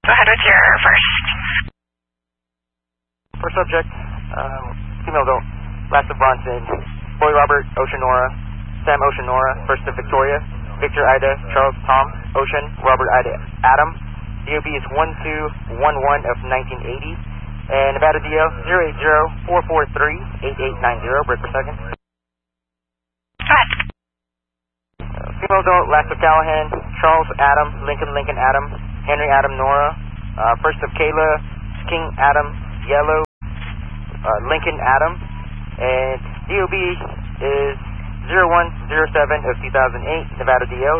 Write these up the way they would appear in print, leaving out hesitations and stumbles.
Go ahead with your first. First subject, female adult, last of Bronson, Boy Robert, Ocean Nora, Sam Ocean Nora, first of Victoria, Victor Ida, Charles Tom, Ocean, Robert Ida, Adam. DOB is 1211 of 1980. And Nevada DL 080-443-8890, break per second. Go ahead. Female adult, last of Callahan, Charles Adam, Lincoln Adam, Henry Adam Nora, first of Kayla, King Adam, Yellow, Lincoln Adam, and DOB is 0107 of 2008, Nevada DL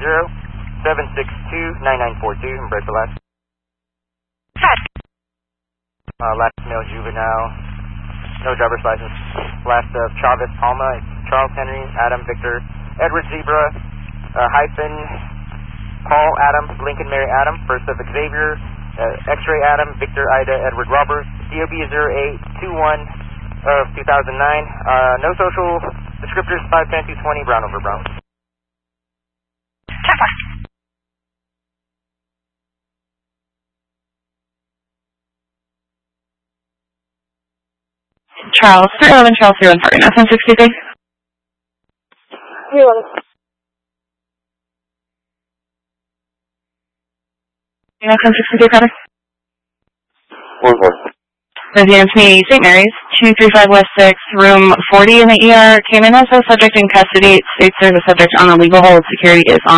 080-762-9942, and break the last. Go ahead. Last male juvenile, no driver's license. Last of Chavez Palma, Charles Henry, Adam Victor, Edward Zebra, hyphen, Paul Adam, Lincoln Mary Adam, first of Xavier, X-Ray Adam, Victor Ida, Edward Robert, DOB is 0821 of 2009. No social descriptors, 510-220, brown over brown. Charles 311, Charles 314, F-163. 311. F-163, Cutter. 1-4. Residence me, St. Mary's, 235 West 6, room 40 in the ER. Came in as a subject in custody. It states there's a subject on the legal hold. Security is on.